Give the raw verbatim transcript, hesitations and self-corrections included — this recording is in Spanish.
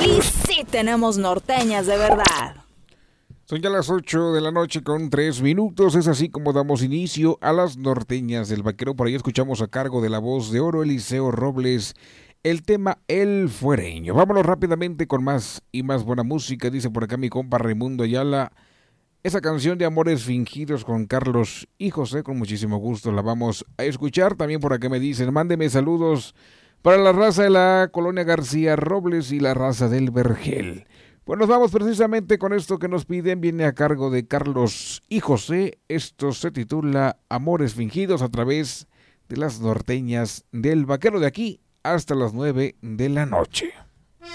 Y sí tenemos norteñas de verdad. Son ya las ocho de la noche con tres minutos. Es así como damos inicio a las norteñas del vaquero. Por ahí escuchamos a cargo de la voz de oro Eliseo Robles el tema El Fuereño. Vámonos rápidamente con más y más buena música. Dice por acá mi compa Raimundo Ayala. Esa canción de Amores Fingidos con Carlos y José, con muchísimo gusto la vamos a escuchar. También por acá me dicen, mándeme saludos para la raza de la Colonia García Robles y la raza del Vergel. Pues nos vamos precisamente con esto que nos piden. Viene a cargo de Carlos y José. Esto se titula Amores Fingidos a través de las norteñas del vaquero, de aquí hasta las nueve de la noche.